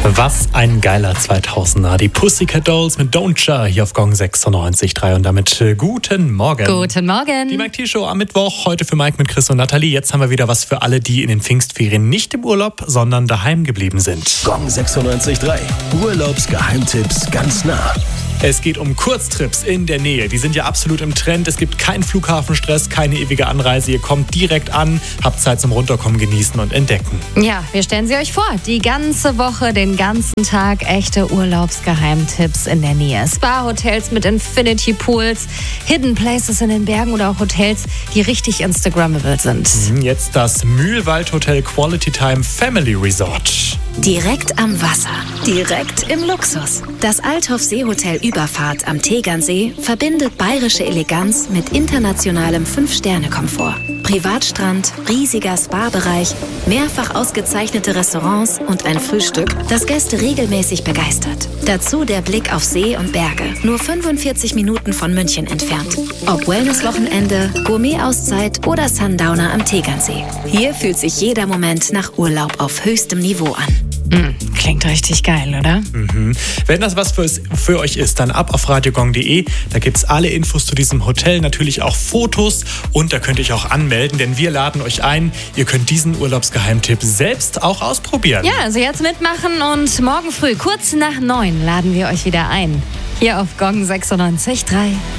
Was ein geiler 2000er. Die Pussycat Dolls mit Don't Cha hier auf Gong 96.3 und damit guten Morgen. Guten Morgen. Die Mike T Show am Mittwoch, heute für Mike mit Chris und Nathalie. Jetzt haben wir wieder was für alle, die in den Pfingstferien nicht im Urlaub, sondern daheim geblieben sind. Gong 96.3. Urlaubsgeheimtipps ganz nah. Es geht um Kurztrips in der Nähe. Die sind ja absolut im Trend. Es gibt keinen Flughafenstress, keine ewige Anreise. Ihr kommt direkt an, habt Zeit zum Runterkommen, genießen und entdecken. Ja, wir stellen sie euch vor. Die ganze Woche, den ganzen Tag echte Urlaubsgeheimtipps in der Nähe. Spa-Hotels mit Infinity Pools, Hidden Places in den Bergen oder auch Hotels, die richtig Instagrammable sind. Jetzt das Mühlwald Hotel Quality Time Family Resort. Direkt am Wasser, direkt im Luxus. Das Althoff Seehotel Überfahrt am Tegernsee verbindet bayerische Eleganz mit internationalem 5-Sterne-Komfort. Privatstrand, riesiger Spa-Bereich, mehrfach ausgezeichnete Restaurants und ein Frühstück, das Gäste regelmäßig begeistert. Dazu der Blick auf See und Berge, nur 45 Minuten von München entfernt. Ob Wellness-Wochenende, Gourmet-Auszeit oder Sundowner am Tegernsee. Hier fühlt sich jeder Moment nach Urlaub auf höchstem Niveau an. Klingt richtig geil, oder? Wenn das was für euch ist, dann ab auf radiogong.de. Da gibt es alle Infos zu diesem Hotel, natürlich auch Fotos und da könnt ihr euch auch anmelden, denn wir laden euch ein. Ihr könnt diesen Urlaubsgeheimtipp selbst auch ausprobieren. Ja, also jetzt mitmachen und morgen früh, kurz nach 9, laden wir euch wieder ein. Hier auf Gong 96.3.